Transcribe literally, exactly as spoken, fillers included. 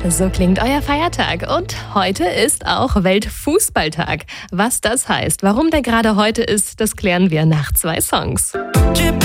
So klingt euer Feiertag. Und heute ist auch Weltfußballtag. Was das heißt, warum der gerade heute ist, das klären wir nach zwei Songs.